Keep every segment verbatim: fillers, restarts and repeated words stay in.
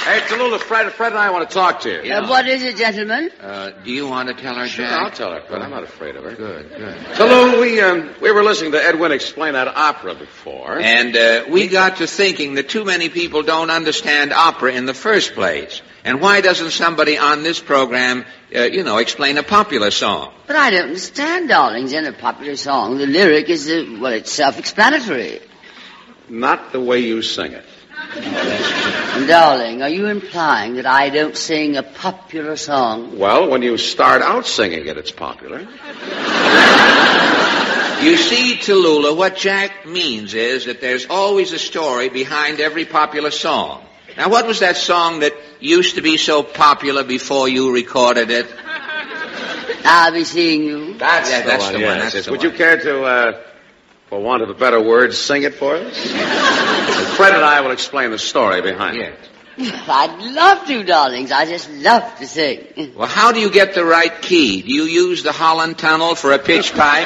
Hey, Tallulah, Fred, Fred and I want to talk to you. Yeah. Uh, what is it, gentlemen? Uh, do you want to tell her, Sure, Jack? I'll tell her, Fred. I'm not afraid of her. Good, good. Tallulah, we, um, we were listening to Edwin explain that opera before. And uh, we got to thinking that too many people don't understand opera in the first place. And why doesn't somebody on this program, uh, you know, explain a popular song? But I don't understand, darlings, in a popular song. The lyric is, uh, well, it's self-explanatory. Not the way you sing it. Darling, are you implying that I don't sing a popular song? Well, when you start out singing it, it's popular. You see, Tallulah, what Jack means is that there's always a story behind every popular song. Now, what was that song that used to be so popular before you recorded it? I'll be seeing you. That's, yeah, the, that's one, the yes, one. That's yes. the Would one. you care to, uh, for want of a better word, sing it for us? Fred and I will explain the story behind Yeah. it. I'd love to, darlings. I just love to sing. Well, how do you get the right key? Do you use the Holland Tunnel for a pitch pipe?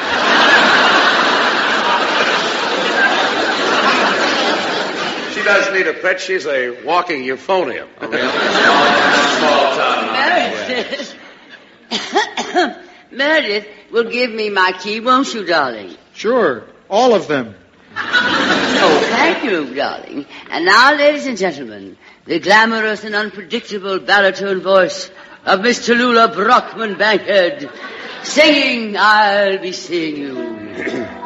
She does need a pet. She's a walking euphonium. Oh, really? Small town. Meredith. Meredith will give me my key, won't you, darling? Sure, all of them. Oh, thank you, darling. And now, ladies and gentlemen, the glamorous and unpredictable baritone voice of Miss Tallulah Brockman Bankhead, singing "I'll Be Seeing You."